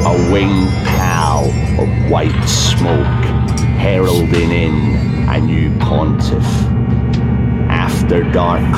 a winged pall of white smoke heralding in a new pontiff. After dark